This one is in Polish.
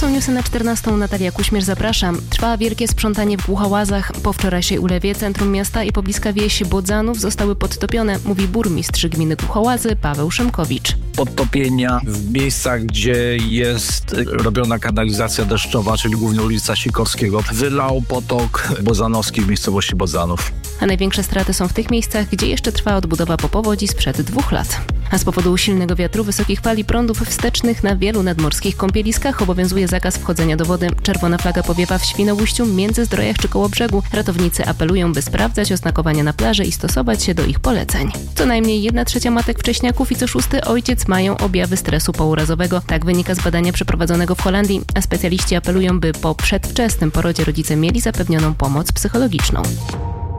są newsy na 14. Natalia Kuśmierz, zapraszam. Trwa wielkie sprzątanie w Głuchołazach. Po wczorajszej ulewie centrum miasta i pobliska wieś Bodzanów zostały podtopione, mówi burmistrz gminy Głuchołazy Paweł Szymkowicz. Podtopienia w miejscach, gdzie jest robiona kanalizacja deszczowa, czyli głównie ulica Sikorskiego, wylał potok bodzanowski w miejscowości Bodzanów. A największe straty są w tych miejscach, gdzie jeszcze trwa odbudowa po powodzi sprzed 2 lat. A z powodu silnego wiatru, wysokich fali, prądów wstecznych na wielu nadmorskich kąpieliskach obowiązuje zakaz wchodzenia do wody. Czerwona flaga powiewa w Świnoujściu, Międzyzdrojach czy Kołobrzegu. Ratownicy apelują, by sprawdzać oznakowania na plaży i stosować się do ich poleceń. Co najmniej 1/3 matek wcześniaków i co 6. ojciec mają objawy stresu pourazowego. Tak wynika z badania przeprowadzonego w Holandii, a specjaliści apelują, by po przedwczesnym porodzie rodzice mieli zapewnioną pomoc psychologiczną.